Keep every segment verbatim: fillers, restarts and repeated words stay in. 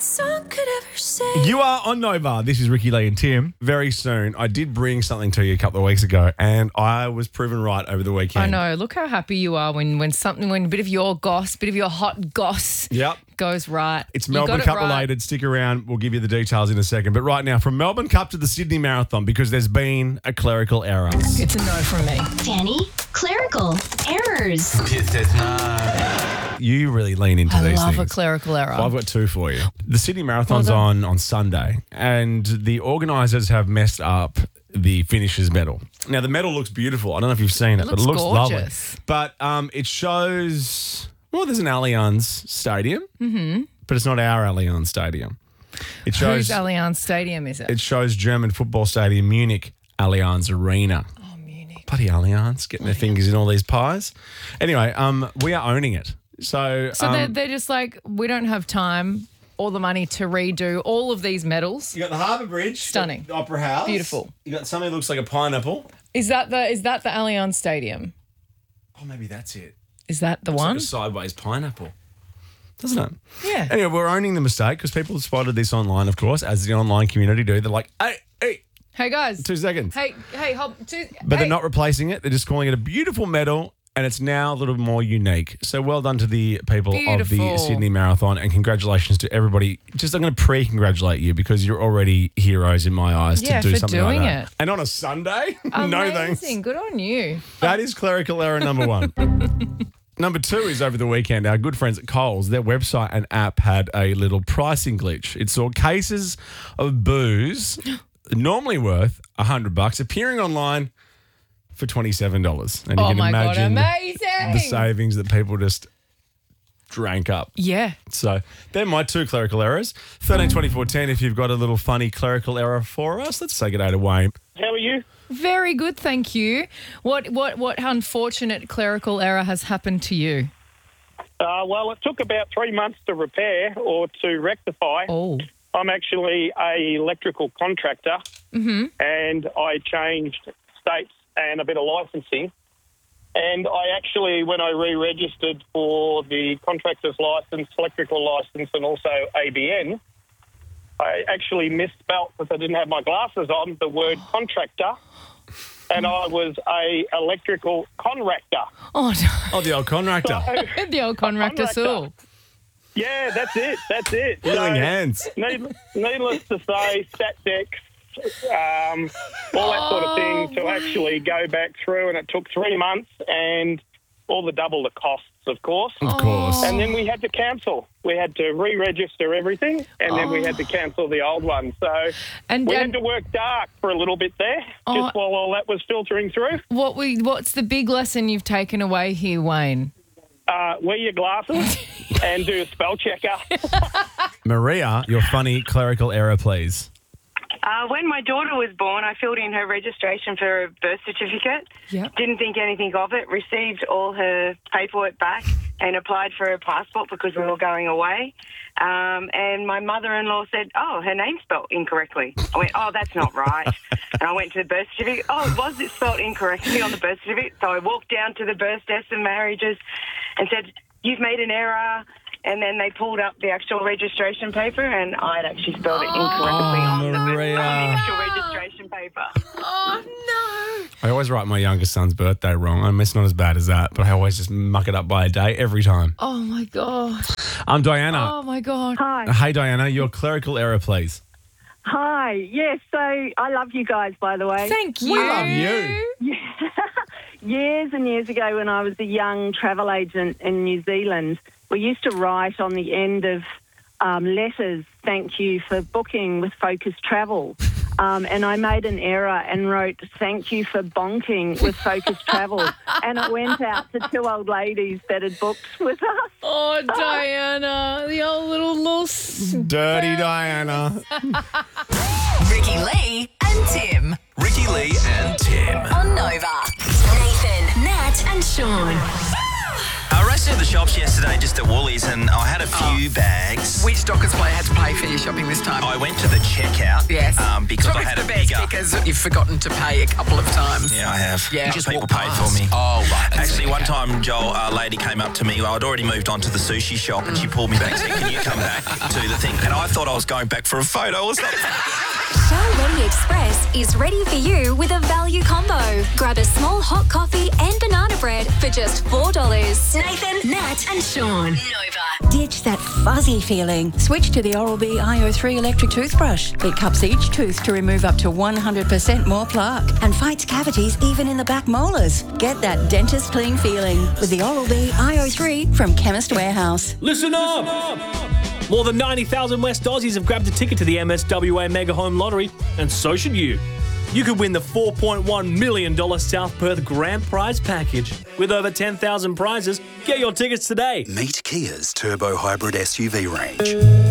song could ever say. You are on Nova. This is Ricky Lee and Tim. Very soon, I did bring something to you a couple of weeks ago, and I was proven right over the weekend. I know. Look how happy you are when, when something, when a bit of your goss, bit of your hot goss Yep. goes right. It's You Melbourne got it Cup right. related. Stick around. We'll give you the details in a second. But right now, from Melbourne Cup to the Sydney Marathon, because there's been a clerical error. It's a no from me. Danny, clerical errors. You really lean into I these love things. a clerical error. Well, I've got two for you. The Sydney Marathon's Well on on Sunday, and the organisers have messed up the finishers medal. Now, the medal looks beautiful. I don't know if you've seen it, It but it looks looks lovely. gorgeous. But um, it shows, well, there's an Allianz Stadium, mm-hmm. but it's not our Allianz Stadium. It shows Whose Allianz Stadium is it? it shows German football stadium Munich Allianz Arena. oh, Munich. Bloody Allianz, getting their fingers in all these pies. Anyway, um, we are owning it. So, So um, they're, they're just like, we don't have time or the money to redo all of these medals. you got the Harbour Bridge, Stunning. the Opera House, Beautiful. You got something that looks like a pineapple. Is that the is that the Allianz Stadium? Oh, maybe that's it. Is that the It's one? like a sideways pineapple, doesn't it? Yeah. Anyway, we're owning the mistake because people have spotted this online, of course, as the online community do. They're like, hey, hey, Hey guys. two seconds. Hey, hey, hop, two, But hey. they're not replacing it. They're just calling it a beautiful medal, and it's now a little more unique. So well done to the people of the Beautiful. Sydney Marathon, and congratulations to everybody. Just I'm going to pre-congratulate you because you're already heroes in my eyes Yeah, to do for something doing like that. it. And on a Sunday? no thanks. Amazing. Good on you. That is clerical error number one. Number two is over the weekend. Our good friends at Coles, their website and app had a little pricing glitch. It saw cases of booze normally worth one hundred bucks appearing online for twenty-seven dollars. And you Oh can my God, imagine amazing. the savings that people just drank up. Yeah. So they're my two clerical errors. thirteen twenty-four ten, if you've got a little funny clerical error for us, let's say good day to Wayne. How are you? Very good, thank you. What what what unfortunate clerical error has happened to you? Uh, well, it took about three months to repair or to rectify. Oh. I'm actually a electrical contractor, mm-hmm. and I changed states and a bit of licensing. And I actually, when I re-registered for the contractor's license, electrical license, and also A B N, I actually misspelt, because I didn't have my glasses on, the word contractor, and I was a electrical conractor. Oh Oh, the old contractor. no. The old Conractor Conractor. Soul. Yeah, that's it. That's it. Healing So, hands. Needless, needless to say, stat decks, um, all that sort of thing to actually go back through, and it took three months and all the double the costs, of course. Of course. And then we had to cancel. We had to re-register everything, and then we had to cancel the old one. So And, we and had to work dark for a little bit there, Oh. just while all that was filtering through. what we what's the big lesson you've taken away here, Wayne? Uh, wear your glasses and do a spell checker. Maria, your funny clerical error, please. Uh, when my daughter was born, I filled in her registration for her birth certificate. Yep. Didn't think anything of it. Received all her paperwork back and applied for her passport because we were going away. Um, and my mother-in-law said, oh, her name's spelled incorrectly. I went, oh, that's not right. And I went to the birth certificate. Oh, it was it spelled incorrectly on the birth certificate? So I walked down to the birth desk and marriages and said, you've made an error. And then they pulled up the actual registration paper, and I'd actually spelled it incorrectly on, the, Maria. on the actual registration paper. Oh I always write my youngest son's birthday wrong. I mean, it's not as bad as that, but I always just muck it up by a day every time. no. Oh my God. I'm Diana. Oh my God. Hi. Hey, Diana, your clerical error, please. Hi. Yes, so I love you guys, by the way. Thank you. We love you. Years and years ago when I was a young travel agent in New Zealand, we used to write on the end of um, letters, thank you for booking with Focus Travel. Um, and I made an error and wrote, thank you for bonking with Focus Travel. And it went out to two old ladies that had booked with us. Oh, Diana, the old little loose. Dirty Diana. Ricky Lee and Tim Ricky Lee and Tim. on Nova. Nathan, Nat, and Sean. Our was to the shops yesterday just at Woolies and I had a few bags. Which Dockers player had to pay for your shopping this time? I went to the checkout Yes. um, because it's I had the a best bigger... because you've forgotten to pay a couple of times. Yeah, I have. Yeah. Just Just people walk paid past. for me. Oh, right. That's Actually, okay. one time, Joel, a lady came up to me. I'd already moved on to the sushi shop and she pulled me back and said, can you come back to the thing? And I thought I was going back for a photo or something. Shell Ready Express is ready for you with a value combo. Grab a small hot coffee and banana bread for just four dollars. Nathan, Nat, and Sean. Nova. Ditch that fuzzy feeling. Switch to the Oral-B I O three electric toothbrush. It cups each tooth to remove up to one hundred percent more plaque and fights cavities even in the back molars. Get that dentist clean feeling with the Oral-B I O three from Chemist Warehouse. Listen up! More than ninety thousand West Aussies have grabbed a ticket to the M S W A Mega Home Lottery, and so should you. You could win the four point one million dollars South Perth Grand Prize package. With over ten thousand prizes, get your tickets today. Meet Kia's Turbo Hybrid S U V range.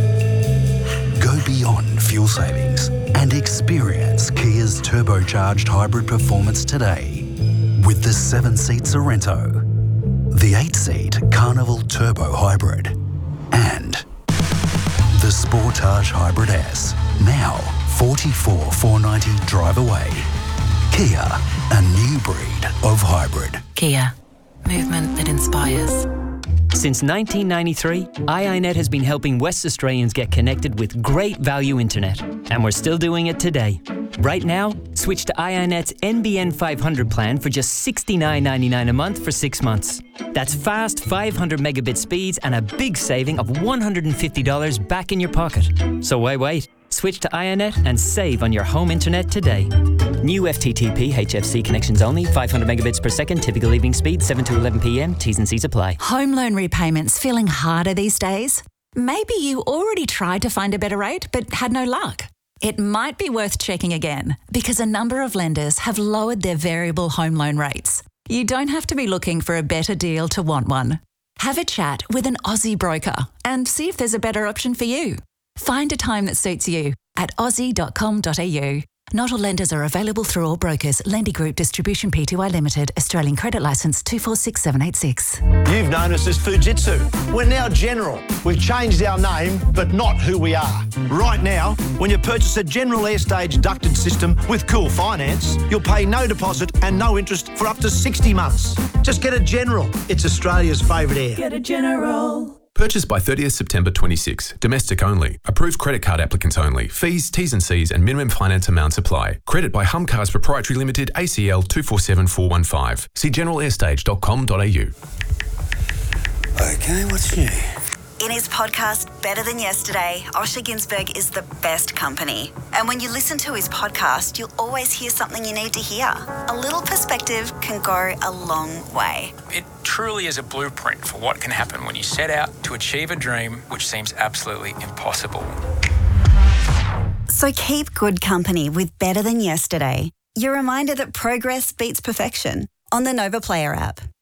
Go beyond fuel savings and experience Kia's turbocharged hybrid performance today with the seven-seat Sorrento, the eight-seat Carnival Turbo Hybrid, and the Sportage Hybrid S. Now forty-four thousand four hundred ninety drive away. Kia, a new breed of hybrid. Kia, movement that inspires. Since nineteen ninety-three, I I Net has been helping West Australians get connected with great value internet, and we're still doing it today. Right now, switch to I I Net's N B N five hundred plan for just sixty-nine ninety-nine a month for six months. That's fast five hundred megabit speeds and a big saving of one hundred fifty dollars back in your pocket. So why wait? Switch to I I Net and save on your home internet today. New F T T P H F C connections only, five hundred megabits per second, typical evening speed, seven to eleven p m, T's and C's apply. Home loan repayments feeling harder these days? Maybe you already tried to find a better rate but had no luck. It might be worth checking again because a number of lenders have lowered their variable home loan rates. You don't have to be looking for a better deal to want one. Have a chat with an Aussie broker and see if there's a better option for you. Find a time that suits you at aussie dot com dot a u. Not all lenders are available through all brokers. Lendy Group Distribution Pty Limited. Australian Credit Licence two four six seven eight six. You've known us as Fujitsu. We're now General. We've changed our name, but not who we are. Right now, when you purchase a General Airstage ducted system with Cool Finance, you'll pay no deposit and no interest for up to sixty months. Just get a General. It's Australia's favourite air. Get a General. Purchased by thirtieth September twenty-six. Domestic only. Approved credit card applicants only. Fees, T's and C's and minimum finance amounts apply. Credit by Humcars Proprietary Limited, A C L two four seven four one five. See general airstage dot com dot a u. Okay, what's new? In his podcast, Better Than Yesterday, Osher Ginsberg is the best company. And when you listen to his podcast, you'll always hear something you need to hear. A little perspective can go a long way. It truly is a blueprint for what can happen when you set out to achieve a dream which seems absolutely impossible. So keep good company with Better Than Yesterday. Your reminder that progress beats perfection on the Nova Player app.